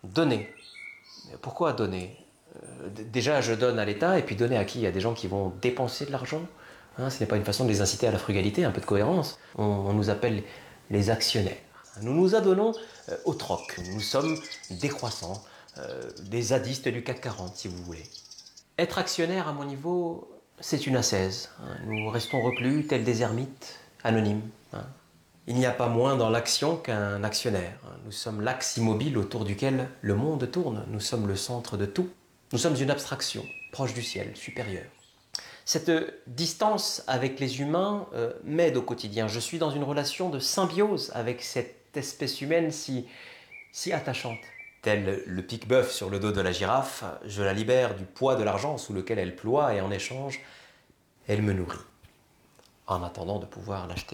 Donner. Pourquoi donner? Déjà, je donne à l'État, et puis donner à qui? Il y a des gens qui vont dépenser de l'argent. Hein, ce n'est pas une façon de les inciter à la frugalité, un peu de cohérence. On nous appelle les actionnaires. Nous nous adonnons au troc. Nous sommes décroissants, des zadistes du CAC 40, si vous voulez. Être actionnaire, à mon niveau, c'est une ascèse. Hein. Nous restons reclus, tels des ermites, anonymes. Hein. Il n'y a pas moins dans l'action qu'un actionnaire. Nous sommes l'axe immobile autour duquel le monde tourne. Nous sommes le centre de tout. Nous sommes une abstraction, proche du ciel, supérieure. Cette distance avec les humains m'aide au quotidien. Je suis dans une relation de symbiose avec cette espèce humaine si attachante. Tel le pique-bœuf sur le dos de la girafe, je la libère du poids de l'argent sous lequel elle ploie et en échange, elle me nourrit, en attendant de pouvoir l'acheter.